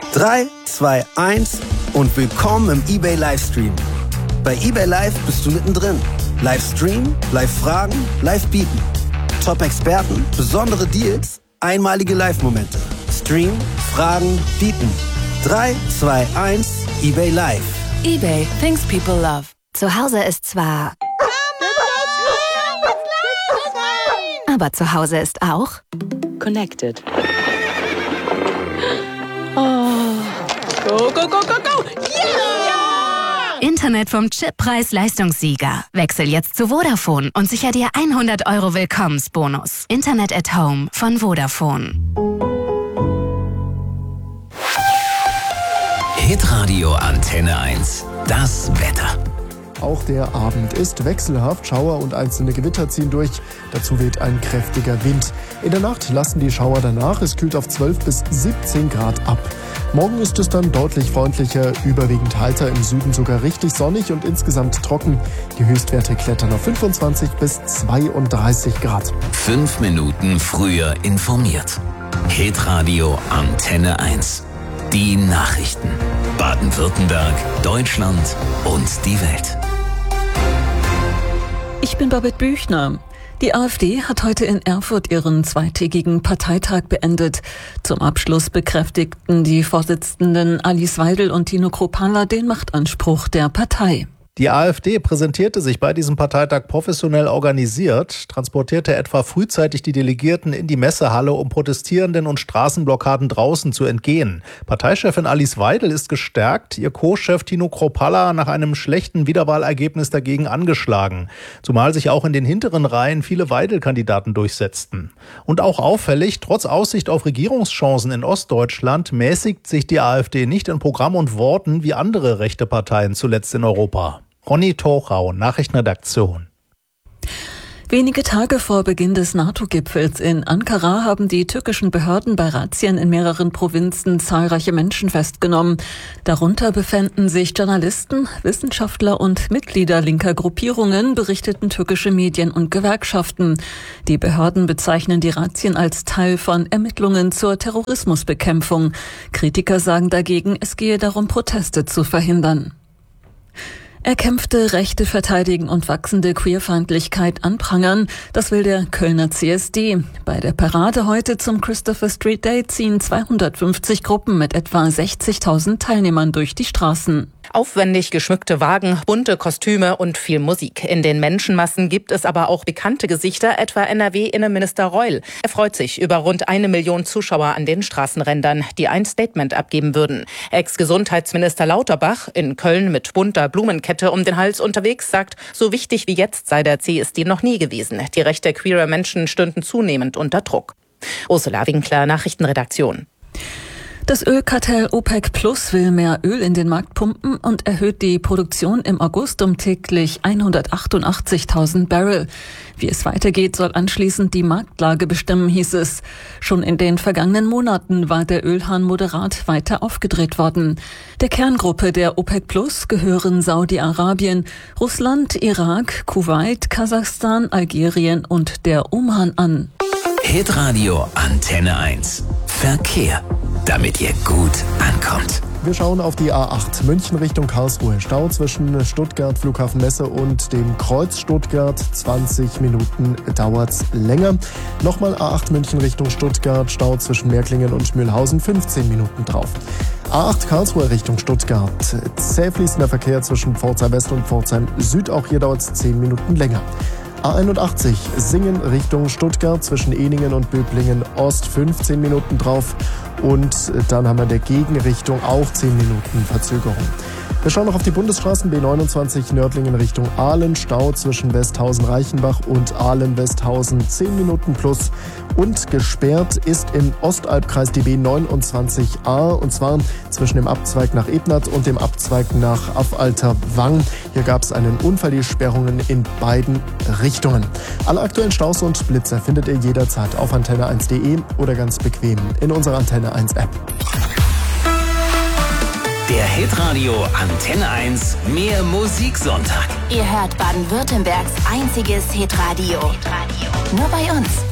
3, 2, 1 und willkommen im eBay Livestream. Bei eBay Live bist du mittendrin. Livestream, Live-Fragen, Live-Bieten. Top-Experten, besondere Deals, einmalige Live-Momente. Stream, Fragen, Bieten. 3, 2, 1, eBay Live. eBay, things people love. Zu Hause ist zwar... Aber zu Hause ist auch... Connected. Oh. Go, go, go, go, go! Yeah! Internet vom Chippreis-Leistungssieger. Wechsel jetzt zu Vodafone und sicher dir 100 € Willkommensbonus. Internet at Home von Vodafone. Hitradio Antenne 1. Das Wetter. Auch der Abend ist wechselhaft. Schauer und einzelne Gewitter ziehen durch. Dazu weht ein kräftiger Wind. In der Nacht lassen die Schauer danach. Es kühlt auf 12 bis 17 Grad ab. Morgen ist es dann deutlich freundlicher, überwiegend heiter, im Süden sogar richtig sonnig und insgesamt trocken. Die Höchstwerte klettern auf 25 bis 32 Grad. 5 Minuten früher informiert. Hitradio Antenne 1. Die Nachrichten. Baden-Württemberg, Deutschland und die Welt. Ich bin Babette Büchner. Die AfD hat heute in Erfurt ihren zweitägigen Parteitag beendet. Zum Abschluss bekräftigten die Vorsitzenden Alice Weidel und Tino Kruppalla den Machtanspruch der Partei. Die AfD präsentierte sich bei diesem Parteitag professionell organisiert, transportierte etwa frühzeitig die Delegierten in die Messehalle, um Protestierenden und Straßenblockaden draußen zu entgehen. Parteichefin Alice Weidel ist gestärkt, ihr Co-Chef Tino Kruppalla nach einem schlechten Wiederwahlergebnis dagegen angeschlagen. Zumal sich auch in den hinteren Reihen viele Weidel-Kandidaten durchsetzten. Und auch auffällig, trotz Aussicht auf Regierungschancen in Ostdeutschland mäßigt sich die AfD nicht in Programm und Worten wie andere rechte Parteien zuletzt in Europa. Ronny Torau, Nachrichtenredaktion. Wenige Tage vor Beginn des NATO-Gipfels in Ankara haben die türkischen Behörden bei Razzien in mehreren Provinzen zahlreiche Menschen festgenommen. Darunter befänden sich Journalisten, Wissenschaftler und Mitglieder linker Gruppierungen, berichteten türkische Medien und Gewerkschaften. Die Behörden bezeichnen die Razzien als Teil von Ermittlungen zur Terrorismusbekämpfung. Kritiker sagen dagegen, es gehe darum, Proteste zu verhindern. Erkämpfte Rechte verteidigen und wachsende Queerfeindlichkeit anprangern, das will der Kölner CSD. Bei der Parade heute zum Christopher Street Day ziehen 250 Gruppen mit etwa 60.000 Teilnehmern durch die Straßen. Aufwendig geschmückte Wagen, bunte Kostüme und viel Musik. In den Menschenmassen gibt es aber auch bekannte Gesichter, etwa NRW-Innenminister Reul. Er freut sich über rund 1 Million Zuschauer an den Straßenrändern, die ein Statement abgeben würden. Ex-Gesundheitsminister Lauterbach, in Köln mit bunter Blumenkette um den Hals unterwegs, sagt, so wichtig wie jetzt sei der CSD noch nie gewesen. Die Rechte queerer Menschen stünden zunehmend unter Druck. Ursula Winkler, Nachrichtenredaktion. Das Ölkartell OPEC Plus will mehr Öl in den Markt pumpen und erhöht die Produktion im August um täglich 188.000 Barrel. Wie es weitergeht, soll anschließend die Marktlage bestimmen, hieß es. Schon in den vergangenen Monaten war der Ölhahn moderat weiter aufgedreht worden. Der Kerngruppe der OPEC Plus gehören Saudi-Arabien, Russland, Irak, Kuwait, Kasachstan, Algerien und der Oman an. Hitradio Antenne 1. Verkehr, damit ihr gut ankommt. Wir schauen auf die A8 München Richtung Karlsruhe. Stau zwischen Stuttgart, Flughafen Messe und dem Kreuz Stuttgart. 20 Minuten dauert's länger. Nochmal A8 München Richtung Stuttgart. Stau zwischen Märklingen und Mühlhausen. 15 Minuten drauf. A8 Karlsruhe Richtung Stuttgart. Zäh fließender Verkehr zwischen Pforzheim West und Pforzheim Süd. Auch hier dauert's 10 Minuten länger. A81 Singen Richtung Stuttgart zwischen Ehningen und Böblingen Ost 15 Minuten drauf und dann haben wir in der Gegenrichtung auch 10 Minuten Verzögerung. Wir schauen noch auf die Bundesstraßen B29 Nördlingen Richtung Aalen, Stau zwischen Westhausen-Reichenbach und Aalen-Westhausen 10 Minuten plus und gesperrt ist im Ostalbkreis die B29a und zwar zwischen dem Abzweig nach Ebnat und dem Abzweig nach Affalter-Wang. Hier gab es einen Unfall, die Sperrungen in beiden Richtungen. Alle aktuellen Staus und Blitzer findet ihr jederzeit auf antenne1.de oder ganz bequem in unserer Antenne 1 App. Der Hitradio Antenne 1 Mehr Musiksonntag. Ihr hört Baden-Württembergs einziges Hitradio. Nur bei uns.